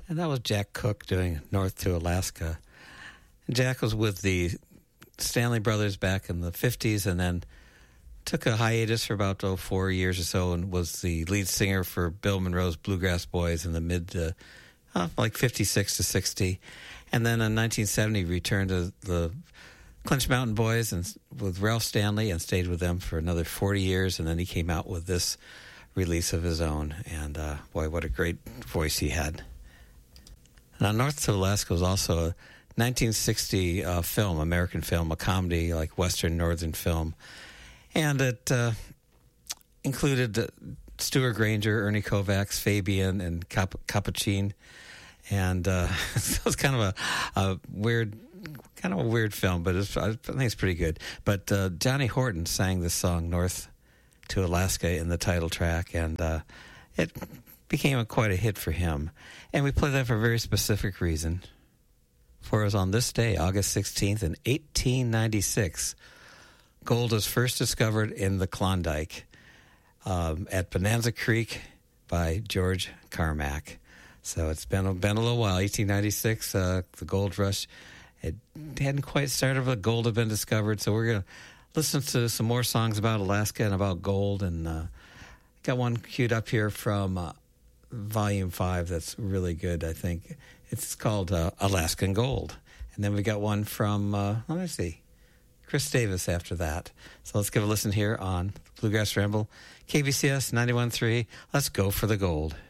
And that was Jack Cook doing North to Alaska. And Jack was with the Stanley Brothers back in the 50s and then took a hiatus for about 4 years or so and was the lead singer for Bill Monroe's Bluegrass Boys in the mid, like 56 to 60. And then in 1970 returned to the Clinch Mountain Boys and with Ralph Stanley and stayed with them for another 40 years. And then he came out with this release of his own. And boy, what a great voice he had. Now, North to Alaska was also a 1960 film, American film, a comedy, like Western Northern film. And it included Stuart Granger, Ernie Kovacs, Fabian, and Capuchin. And so it was kind of a weird film, but I think it's pretty good. But Johnny Horton sang this song, North to Alaska, in the title track, and it became quite a hit for him. And we played that for a very specific reason. For it was on this day, August 16th, in 1896, gold was first discovered in the Klondike at Bonanza Creek by George Carmack. So it's been a little while. 1896, the gold rush. It hadn't quite started, but gold had been discovered. So we're going to listen to some more songs about Alaska and about gold. And got one queued up here from Volume 5 that's really good, I think. It's called Alaskan Gold. And then we got one from, let me see, Chris Davis after that. So let's give a listen here on Bluegrass Ramble, KBCS 91.3. Let's go for the gold.